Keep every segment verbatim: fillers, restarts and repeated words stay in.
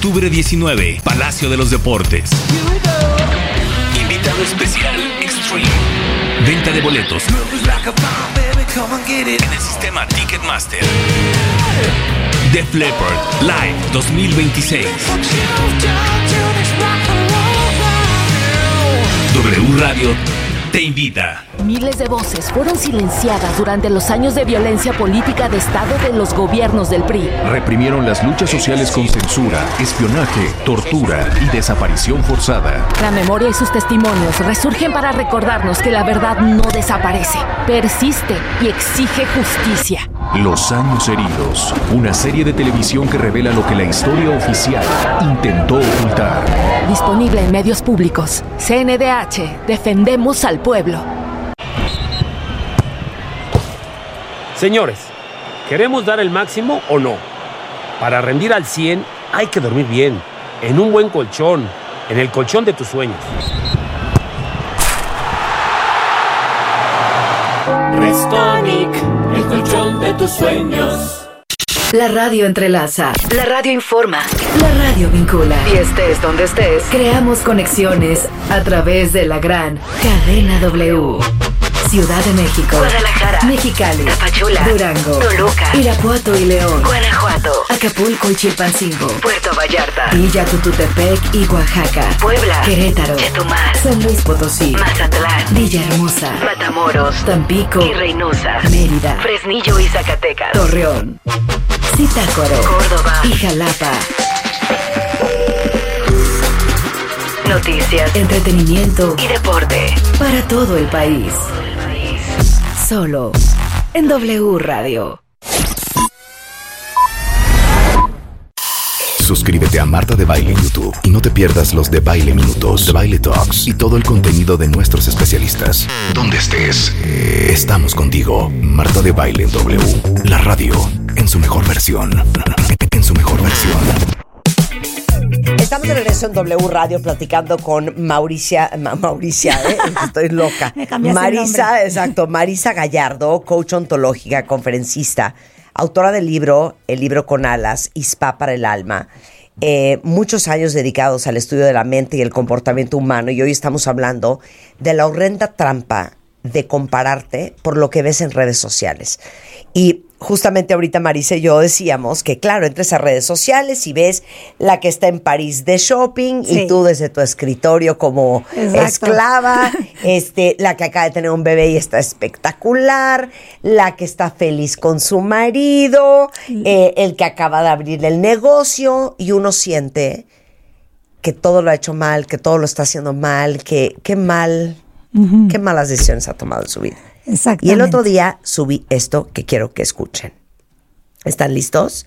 octubre diecinueve, Palacio de los Deportes. Invitado especial, Extreme. Venta de boletos en el sistema Ticketmaster. Def Leppard Live dos mil veintiséis. W Radio te invita. Miles de voces fueron silenciadas durante los años de violencia política de Estado de los gobiernos del P R I. Reprimieron las luchas sociales con censura, espionaje, tortura y desaparición forzada. La memoria y sus testimonios resurgen para recordarnos que la verdad no desaparece, persiste y exige justicia. Los años heridos, una serie de televisión que revela lo que la historia oficial intentó ocultar. Disponible en medios públicos. C N D H, defendemos al pueblo. Señores, ¿queremos dar el máximo o no? Para rendir al cien hay que dormir bien, en un buen colchón, en el colchón de tus sueños. Restonic, el colchón de tus sueños. La radio entrelaza, la radio informa, la radio vincula. Y estés donde estés, creamos conexiones a través de la gran cadena W. Ciudad de México, Guadalajara, Mexicali, Tapachula, Durango, Toluca, Irapuato y León, Guanajuato, Acapulco y Chilpancingo, Puerto Vallarta, Villa Tututepec y Oaxaca, Puebla, Querétaro, Chetumal, San Luis Potosí, Mazatlán, Villahermosa, Matamoros, Tampico y Reynosa, Mérida, Fresnillo y Zacatecas, Torreón, Zitácuaro, Córdoba y Jalapa. Noticias, entretenimiento y deporte para todo el país. Solo en W Radio. Suscríbete a Marta de Baile en YouTube y no te pierdas los de Baile Minutos, de Baile Talks y todo el contenido de nuestros especialistas. Donde estés, estamos contigo. Marta de Baile en W, la radio en su mejor versión. En su mejor versión. Estamos de regreso en W Radio platicando con Mauricia, Ma, Mauricia, ¿eh? Estoy loca. Me cambiaste Marisa, el nombre. exacto, Marisa Gallardo, coach ontológica, conferencista, autora del libro El libro con alas, Ispa para el alma. Eh, muchos años dedicados al estudio de la mente y el comportamiento humano, y hoy estamos hablando de la horrenda trampa de compararte por lo que ves en redes sociales. Y justamente ahorita Marisa y yo decíamos que, claro, entres a redes sociales y ves la que está en París de shopping, sí, y tú desde tu escritorio como Exacto. esclava, este, la que acaba de tener un bebé y está espectacular, la que está feliz con su marido, sí. eh, el que acaba de abrir el negocio, y uno siente que todo lo ha hecho mal, que todo lo está haciendo mal, que qué mal, uh-huh. qué malas decisiones ha tomado en su vida. Exactamente. Y el otro día subí esto que quiero que escuchen. ¿Están listos?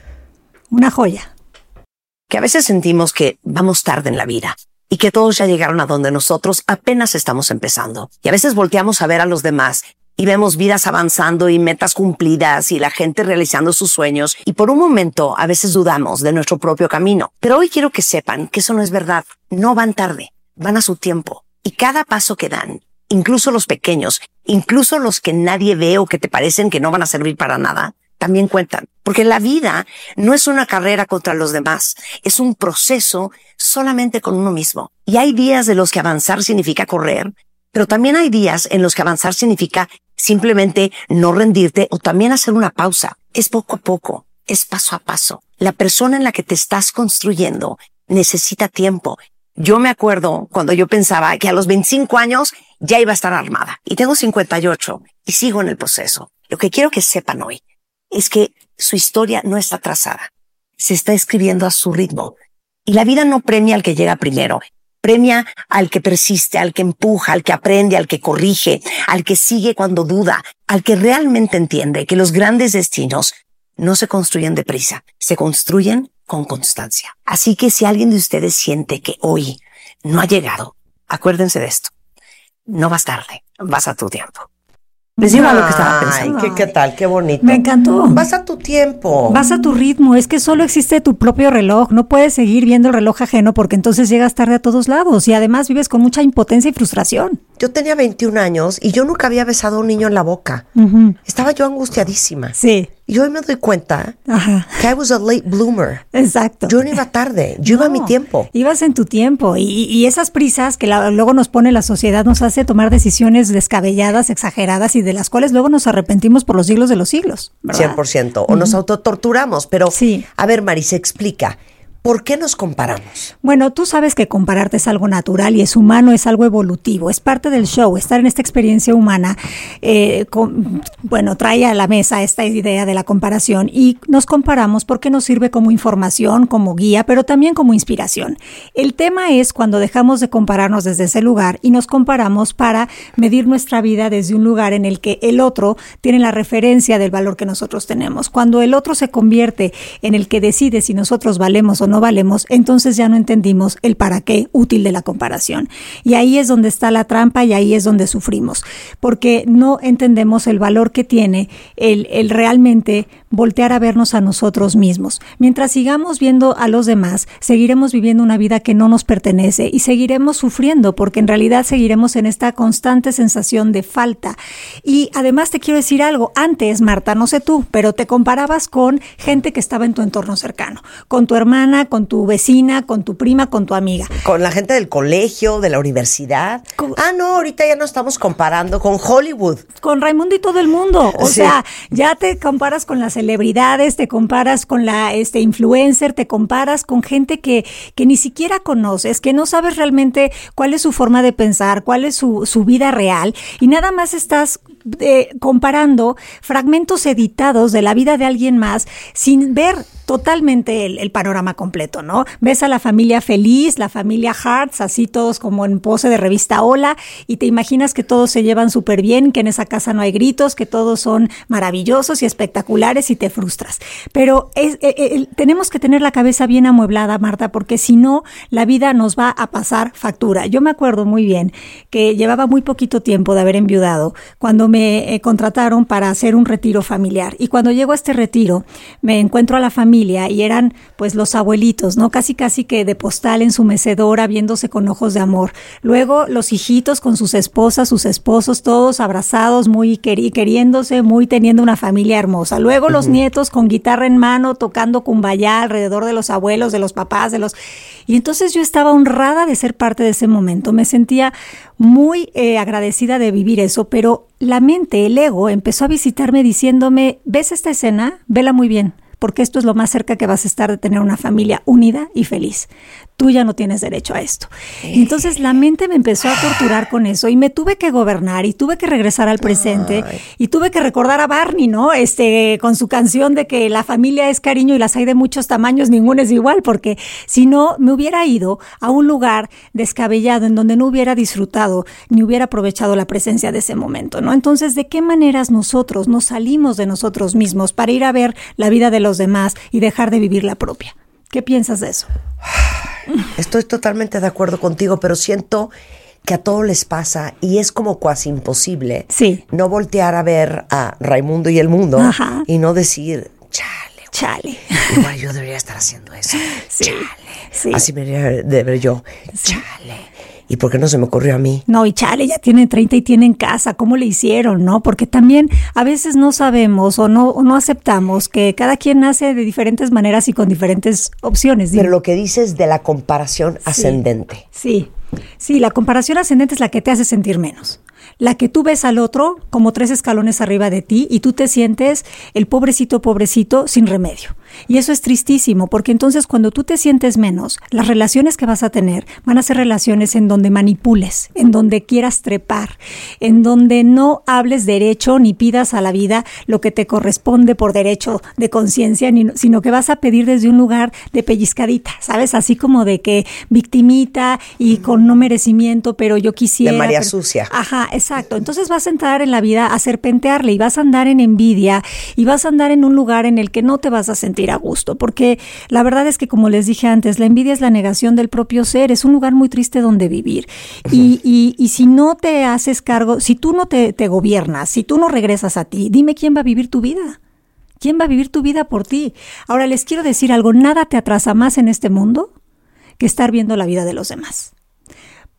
Una joya. Que a veces sentimos que vamos tarde en la vida y que todos ya llegaron a donde nosotros apenas estamos empezando. Y a veces volteamos a ver a los demás y vemos vidas avanzando y metas cumplidas y la gente realizando sus sueños, y por un momento a veces dudamos de nuestro propio camino. Pero hoy quiero que sepan que eso no es verdad. No van tarde, van a su tiempo. Y cada paso que dan, incluso los pequeños, incluso los que nadie ve o que te parecen que no van a servir para nada, también cuentan. Porque la vida no es una carrera contra los demás, es un proceso solamente con uno mismo. Y hay días de los que avanzar significa correr, pero también hay días en los que avanzar significa simplemente no rendirte o también hacer una pausa. Es poco a poco, es paso a paso. La persona en la que te estás construyendo necesita tiempo. Yo me acuerdo cuando yo pensaba que a los veinticinco años ya iba a estar armada. Y tengo cincuenta y ocho y sigo en el proceso. Lo que quiero que sepan hoy es que su historia no está trazada. Se está escribiendo a su ritmo. Y la vida no premia al que llega primero. Premia al que persiste, al que empuja, al que aprende, al que corrige, al que sigue cuando duda, al que realmente entiende que los grandes destinos no se construyen deprisa, se construyen con constancia. Así que si alguien de ustedes siente que hoy no ha llegado, acuérdense de esto. No vas tarde, vas a tu tiempo. Les digo lo que estaba pensando. Ay, ¿qué, qué tal? Qué bonito. Me encantó. Vas a tu tiempo. Vas a tu ritmo. Es que solo existe tu propio reloj. No puedes seguir viendo el reloj ajeno porque entonces llegas tarde a todos lados. Y además vives con mucha impotencia y frustración. Yo tenía veintiún años y yo nunca había besado a un niño en la boca. Uh-huh. Estaba yo angustiadísima. Sí. Y hoy me doy cuenta Ajá. que I was a late bloomer. Exacto. Yo no iba tarde, yo No, iba a mi tiempo. Ibas en tu tiempo. Y, y esas prisas que la, luego nos pone la sociedad nos hace tomar decisiones descabelladas, exageradas y de las cuales luego nos arrepentimos por los siglos de los siglos, ¿verdad? cien por ciento. O nos autotorturamos. Pero, Sí. a ver, Mari, se explica. ¿Por qué nos comparamos? Bueno, tú sabes que compararte es algo natural y es humano, es algo evolutivo, es parte del show, estar en esta experiencia humana, eh, con, bueno, trae a la mesa esta idea de la comparación y nos comparamos porque nos sirve como información, como guía, pero también como inspiración. El tema es cuando dejamos de compararnos desde ese lugar y nos comparamos para medir nuestra vida desde un lugar en el que el otro tiene la referencia del valor que nosotros tenemos. Cuando el otro se convierte en el que decide si nosotros valemos o no, no valemos, entonces ya no entendimos el para qué útil de la comparación. Y ahí es donde está la trampa y ahí es donde sufrimos, porque no entendemos el valor que tiene el, el realmente voltear a vernos a nosotros mismos. Mientras sigamos viendo a los demás, seguiremos viviendo una vida que no nos pertenece y seguiremos sufriendo, porque en realidad seguiremos en esta constante sensación de falta. Y además te quiero decir algo, antes, Marta, no sé tú, pero te comparabas con gente que estaba en tu entorno cercano, con tu hermana, con tu vecina, con tu prima, con tu amiga. Con la gente del colegio, de la universidad. Con- ah, no, ahorita ya no estamos comparando con Hollywood. Con Raimundo y todo el mundo. O Sí. sea, ya te comparas con las celebridades, te comparas con la este influencer, te comparas con gente que, que ni siquiera conoces, que no sabes realmente cuál es su forma de pensar, cuál es su, su vida real, y nada más estás eh, comparando fragmentos editados de la vida de alguien más sin ver totalmente el, el panorama completo, ¿no? Ves a la familia feliz, la familia Hearts, así todos como en pose de revista Hola, y te imaginas que todos se llevan súper bien, que en esa casa no hay gritos, que todos son maravillosos y espectaculares y te frustras. Pero es, eh, eh, tenemos que tener la cabeza bien amueblada, Marta, porque si no, la vida nos va a pasar factura. Yo me acuerdo muy bien que llevaba muy poquito tiempo de haber enviudado cuando me eh, contrataron para hacer un retiro familiar. Y cuando llego a este retiro, me encuentro a la familia y eran pues los abuelitos, ¿no? Casi casi que de postal en su mecedora viéndose con ojos de amor. Luego los hijitos con sus esposas, sus esposos, todos abrazados, muy queri- queriéndose, muy teniendo una familia hermosa. Luego los uh-huh. nietos con guitarra en mano, tocando cumbayá alrededor de los abuelos, de los papás, de los... Y entonces yo estaba honrada de ser parte de ese momento. Me sentía muy eh, agradecida de vivir eso, pero la mente, el ego, empezó a visitarme diciéndome, ¿ves esta escena? Vela muy bien, porque esto es lo más cerca que vas a estar de tener una familia unida y feliz. Tú ya no tienes derecho a esto. Y entonces la mente me empezó a torturar con eso y me tuve que gobernar y tuve que regresar al presente. Ay. Y tuve que recordar a Barney, ¿no? Este, con su canción de que la familia es cariño y las hay de muchos tamaños, ninguna es igual, porque si no, me hubiera ido a un lugar descabellado en donde no hubiera disfrutado ni hubiera aprovechado la presencia de ese momento, ¿no? Entonces, ¿de qué maneras nosotros nos salimos de nosotros mismos para ir a ver la vida de los demás y dejar de vivir la propia? ¿Qué piensas de eso? Estoy totalmente de acuerdo contigo, pero siento que a todos les pasa y es como cuasi imposible sí. no voltear a ver a Raimundo y el mundo Ajá. y no decir, chale, chale. Igual yo debería estar haciendo eso. Sí. Chale. Sí. Así me debería de ver yo. Sí. Chale. ¿Y por qué no se me ocurrió a mí? No, y chale, ya tiene treinta y tienen casa, ¿cómo le hicieron, no? Porque también a veces no sabemos o no, o no aceptamos que cada quien nace de diferentes maneras y con diferentes opciones. Pero lo que dices de la comparación sí, ascendente. Sí, sí, la comparación ascendente es la que te hace sentir menos. La que tú ves al otro como tres escalones arriba de ti y tú te sientes el pobrecito, pobrecito, sin remedio. Y eso es tristísimo, porque entonces cuando tú te sientes menos, las relaciones que vas a tener van a ser relaciones en donde manipules, en donde quieras trepar, en donde no hables derecho ni pidas a la vida lo que te corresponde por derecho de conciencia, sino que vas a pedir desde un lugar de pellizcadita, ¿sabes? Así como de que victimita y con no merecimiento, pero yo quisiera... De María pero, Sucia. Ajá, exacto. Entonces vas a entrar en la vida a serpentearle y vas a andar en envidia y vas a andar en un lugar en el que no te vas a sentir a gusto, porque la verdad es que, como les dije antes, la envidia es la negación del propio ser, es un lugar muy triste donde vivir. Y, y, y si no te haces cargo, si tú no te, te gobiernas, si tú no regresas a ti, dime quién va a vivir tu vida. ¿Quién va a vivir tu vida por ti? Ahora les quiero decir algo, nada te atrasa más en este mundo que estar viendo la vida de los demás.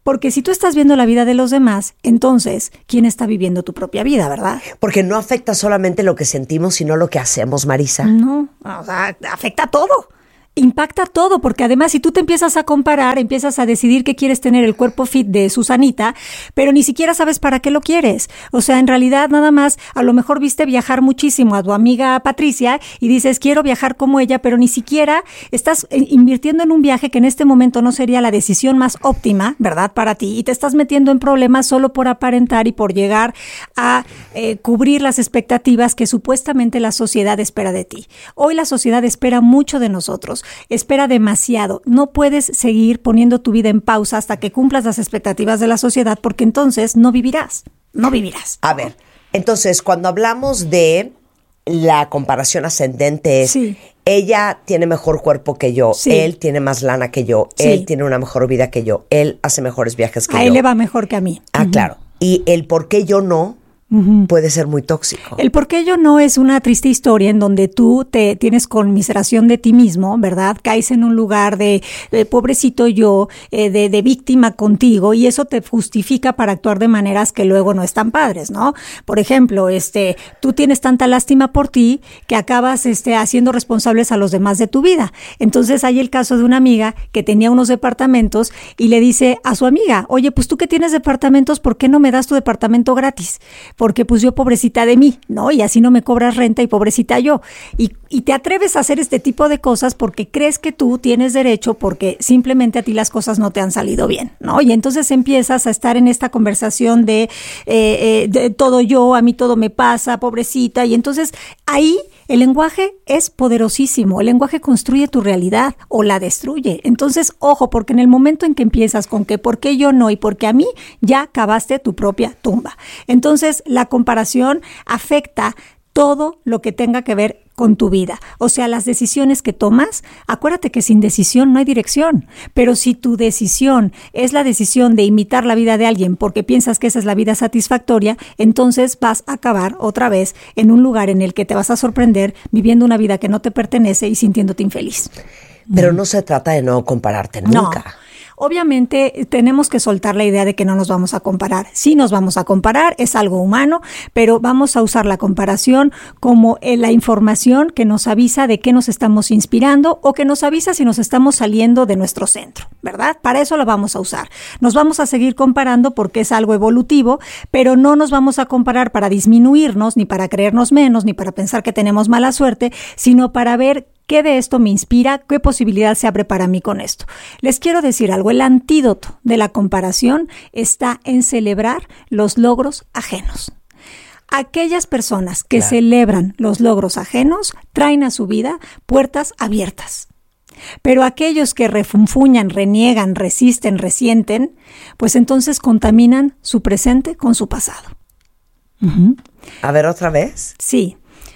Porque si tú estás viendo la vida de los demás, entonces, ¿quién está viviendo tu propia vida, verdad? Porque no afecta solamente lo que sentimos, sino lo que hacemos, Marisa. No, o sea, afecta todo. Impacta todo, porque además si tú te empiezas a comparar, empiezas a decidir que quieres tener el cuerpo fit de Susanita, pero ni siquiera sabes para qué lo quieres. O sea, en realidad nada más, a lo mejor viste viajar muchísimo a tu amiga Patricia y dices, quiero viajar como ella, pero ni siquiera estás invirtiendo en un viaje que en este momento no sería la decisión más óptima, ¿verdad? Para ti, y te estás metiendo en problemas solo por aparentar y por llegar a eh, cubrir las expectativas que supuestamente la sociedad espera de ti. Hoy la sociedad espera mucho de nosotros. Espera demasiado. No puedes seguir poniendo tu vida en pausa hasta que cumplas las expectativas de la sociedad, porque entonces no vivirás. No vivirás. A ver, entonces cuando hablamos de la comparación ascendente es, sí. ella tiene mejor cuerpo que yo, sí. él tiene más lana que yo, sí. él tiene una mejor vida que yo, él hace mejores viajes que a yo. A él le va mejor que a mí. Ah, uh-huh. claro. Y el por qué yo no Uh-huh. puede ser muy tóxico. El por qué yo no es una triste historia en donde tú te tienes conmiseración de ti mismo, ¿verdad? Caes en un lugar de, de pobrecito yo, eh, de, de víctima contigo, y eso te justifica para actuar de maneras que luego no están padres, ¿no? Por ejemplo, este, tú tienes tanta lástima por ti que acabas este, haciendo responsables a los demás de tu vida. Entonces hay el caso de una amiga que tenía unos departamentos y le dice a su amiga, oye, pues tú que tienes departamentos, ¿por qué no me das tu departamento gratis? Porque pues yo pobrecita de mí, ¿no? Y así no me cobras renta y pobrecita yo. Y, y te atreves a hacer este tipo de cosas porque crees que tú tienes derecho porque simplemente a ti las cosas no te han salido bien, ¿no? Y entonces empiezas a estar en esta conversación de, eh, eh, de todo yo, a mí todo me pasa, pobrecita. Y entonces ahí el lenguaje es poderosísimo. El lenguaje construye tu realidad o la destruye. Entonces, ojo, porque en el momento en que empiezas con que por qué yo no y por qué a mí, ya cavaste tu propia tumba. Entonces, la comparación afecta todo lo que tenga que ver con tu vida. O sea, las decisiones que tomas, acuérdate que sin decisión no hay dirección. Pero si tu decisión es la decisión de imitar la vida de alguien porque piensas que esa es la vida satisfactoria, entonces vas a acabar otra vez en un lugar en el que te vas a sorprender viviendo una vida que no te pertenece y sintiéndote infeliz. Pero no se trata de no compararte nunca. No. Obviamente tenemos que soltar la idea de que no nos vamos a comparar. Sí nos vamos a comparar, es algo humano, pero vamos a usar la comparación como la información que nos avisa de qué nos estamos inspirando o que nos avisa si nos estamos saliendo de nuestro centro, ¿verdad? Para eso lo vamos a usar. Nos vamos a seguir comparando porque es algo evolutivo, pero no nos vamos a comparar para disminuirnos, ni para creernos menos, ni para pensar que tenemos mala suerte, sino para ver ¿qué de esto me inspira? ¿Qué posibilidad se abre para mí con esto? Les quiero decir algo, el antídoto de la comparación está en celebrar los logros ajenos. Aquellas personas que claro. celebran los logros ajenos traen a su vida puertas abiertas. Pero aquellos que refunfuñan, reniegan, resisten, resienten, pues entonces contaminan su presente con su pasado. Uh-huh. A ver, ¿otra vez? Sí.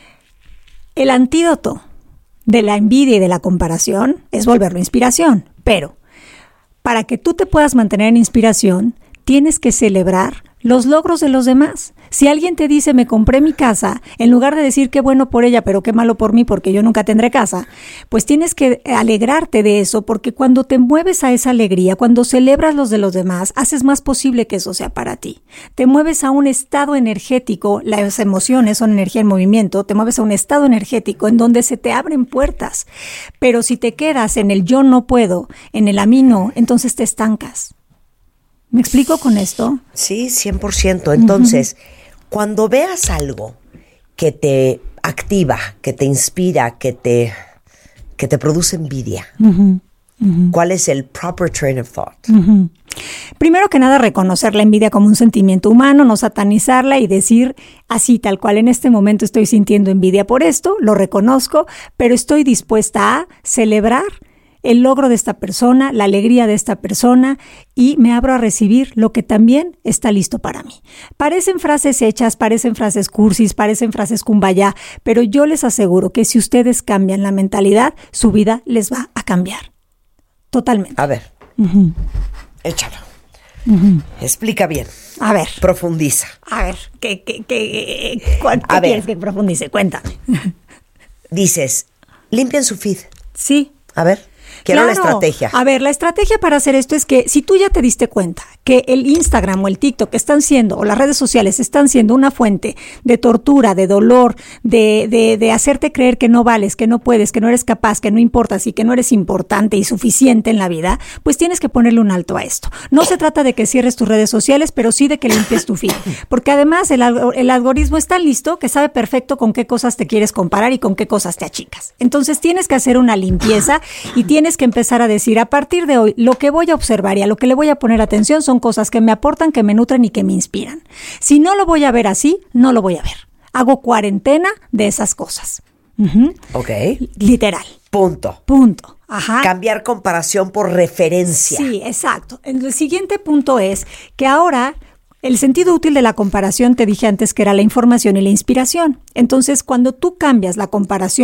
El antídoto de la envidia y de la comparación es volverlo inspiración. Pero para que tú te puedas mantener en inspiración, tienes que celebrar los logros de los demás. Si alguien te dice, me compré mi casa, en lugar de decir qué bueno por ella, pero qué malo por mí porque yo nunca tendré casa, pues tienes que alegrarte de eso, porque cuando te mueves a esa alegría, cuando celebras los de los demás, haces más posible que eso sea para ti. Te mueves a un estado energético, las emociones son energía en movimiento, te mueves a un estado energético en donde se te abren puertas. Pero si te quedas en el yo no puedo, en el a mí no, entonces te estancas. ¿Me explico con esto? Sí, cien por ciento. Entonces, uh-huh. cuando veas algo que te activa, que te inspira, que te, que te produce envidia, uh-huh. Uh-huh. ¿cuál es el proper train of thought? Uh-huh. Primero que nada, reconocer la envidia como un sentimiento humano, no satanizarla y decir así, tal cual, en este momento estoy sintiendo envidia por esto, lo reconozco, pero estoy dispuesta a celebrar el logro de esta persona, la alegría de esta persona, y me abro a recibir lo que también está listo para mí. Parecen frases hechas, parecen frases cursis, parecen frases kumbaya, pero yo les aseguro que si ustedes cambian la mentalidad, su vida les va a cambiar. Totalmente. A ver, uh-huh. échalo. Uh-huh. Explica bien. A ver. Profundiza. A ver, ¿qué, qué, qué, ¿cuánto a quieres ver. que profundice? Cuéntame. Dices, limpian su feed. Sí. A ver. Quiero Claro. la estrategia. A ver, la estrategia para hacer esto es que si tú ya te diste cuenta que el Instagram o el TikTok están siendo, o las redes sociales están siendo una fuente de tortura, de dolor, de, de, de hacerte creer que no vales, que no puedes, que no eres capaz, que no importas y que no eres importante y suficiente en la vida, pues tienes que ponerle un alto a esto. No se trata de que cierres tus redes sociales, pero sí de que limpies tu feed. Porque además el, alg- el algoritmo es tan listo que sabe perfecto con qué cosas te quieres comparar y con qué cosas te achicas. Entonces tienes que hacer una limpieza y tienes que empezar a decir, a partir de hoy, lo que voy a observar y a lo que le voy a poner atención son cosas que me aportan, que me nutren y que me inspiran. Si no lo voy a ver así, no lo voy a ver. Hago cuarentena de esas cosas. Ujú. Ok. Literal. Punto. Punto. Ajá. Cambiar comparación por referencia. Sí, exacto. El siguiente punto es que ahora el sentido útil de la comparación, te dije antes que era la información y la inspiración. Entonces, cuando tú cambias la comparación